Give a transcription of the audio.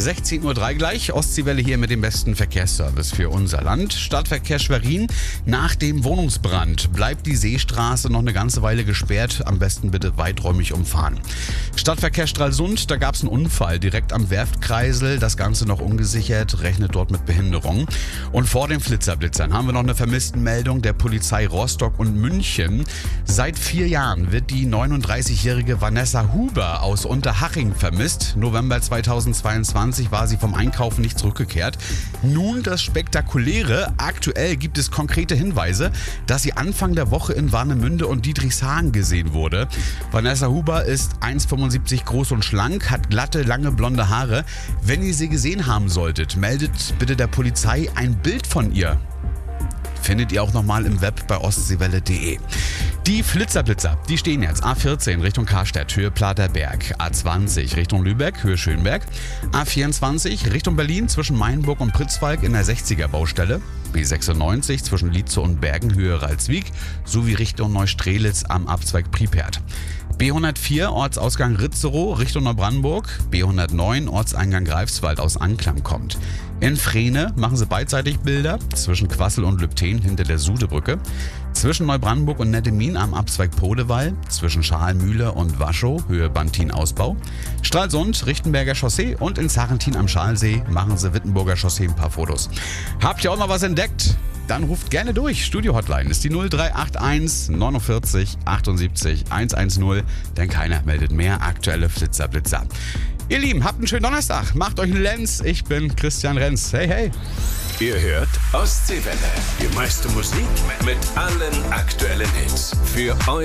16:03 Uhr gleich. Ostseewelle hier mit dem besten Verkehrsservice für unser Land. Stadtverkehr Schwerin. Nach dem Wohnungsbrand bleibt die Seestraße noch eine ganze Weile gesperrt. Am besten bitte weiträumig umfahren. Stadtverkehr Stralsund, da gab es einen Unfall direkt am Werftkreisel. Das Ganze noch ungesichert, rechnet dort mit Behinderung. Und vor den Flitzerblitzern haben wir noch eine Vermisstenmeldung der Polizei Rostock und München. Seit 4 Jahren wird die 39-jährige Vanessa Huber aus Unterhaching vermisst. November 2022 war sie vom Einkaufen nicht zurückgekehrt. Nun das Spektakuläre. Aktuell gibt es konkrete Hinweise, dass sie Anfang der Woche in Warnemünde und Diedrichshagen gesehen wurde. Vanessa Huber ist 1,75 groß und schlank, hat glatte, lange blonde Haare. Wenn ihr sie gesehen haben solltet, meldet bitte der Polizei ein Bild von ihr. Findet ihr auch nochmal im Web bei ostseewelle.de. Die Flitzerblitzer, die stehen jetzt A14 Richtung Karstadt, Höhe Platerberg, A20 Richtung Lübeck, Höhe Schönberg, A24 Richtung Berlin zwischen Mainburg und Pritzwalk in der 60er Baustelle, B96 zwischen Lietze und Bergen, Höhe Ralswiek, sowie Richtung Neustrelitz am Abzweig Pripyat. B104 Ortsausgang Ritzerow Richtung Neubrandenburg, B109 Ortseingang Greifswald aus Anklam kommt. In Frehne machen sie beidseitig Bilder zwischen Quassel und Lübten hinter der Sudebrücke, zwischen Neubrandenburg und Nettemin am Abzweig Podewall, zwischen Schalmühle und Waschow, Höhe Bantin-Ausbau, Stralsund, Richtenberger Chaussee und in Sarrentin am Schalsee machen sie Wittenburger Chaussee ein paar Fotos. Habt ihr auch noch was entdeckt? Dann ruft gerne durch. Studio-Hotline ist die 0381 49 78 110, denn keiner meldet mehr aktuelle Flitzerblitzer. Ihr Lieben, habt einen schönen Donnerstag. Macht euch einen Lenz. Ich bin Christian Renz. Hey, hey. Ihr hört Ostseewelle. Die meiste Musik mit allen aktuellen Hits. Für euch.